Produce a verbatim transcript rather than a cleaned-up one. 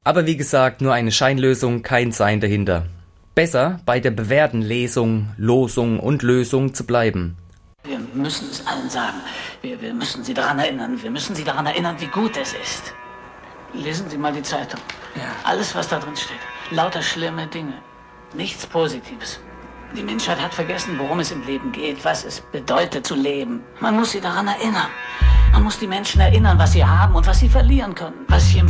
Aber wie gesagt, nur eine Scheinlösung, kein Sein dahinter. Besser bei der bewährten Lesung, Losung und Lösung zu bleiben. Wir müssen es allen sagen. Wir, wir müssen sie daran erinnern. Wir müssen sie daran erinnern, wie gut es ist. Lesen Sie mal die Zeitung. Ja. Alles, was da drin steht. Lauter schlimme Dinge. Nichts Positives. Die Menschheit hat vergessen, worum es im Leben geht, was es bedeutet zu leben. Man muss sie daran erinnern. Man muss die Menschen erinnern, was sie haben und was sie verlieren können. Was sie im